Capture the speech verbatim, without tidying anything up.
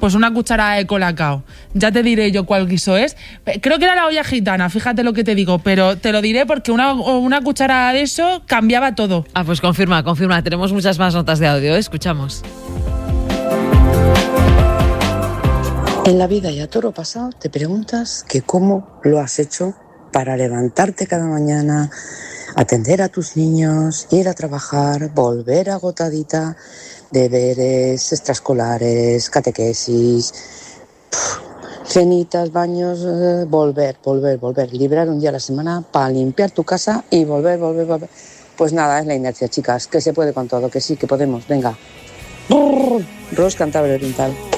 pues una cucharada de colacao. Ya te diré yo cuál guiso es. Creo que era la olla gitana, fíjate lo que te digo, pero te lo diré porque una, una cucharada de eso cambiaba todo. Ah, pues confirma, confirma. Tenemos muchas más notas de audio, ¿eh? Escuchamos. En la vida y a toro pasado te preguntas que cómo lo has hecho para levantarte cada mañana, atender a tus niños, ir a trabajar, volver agotadita, deberes extraescolares, catequesis, pff, cenitas, baños, eh, volver, volver, volver, librar un día a la semana para limpiar tu casa y volver, volver, volver. Pues nada, es la inercia, chicas, que se puede con todo, que sí, que podemos, venga. Ros Cantabria Oriental.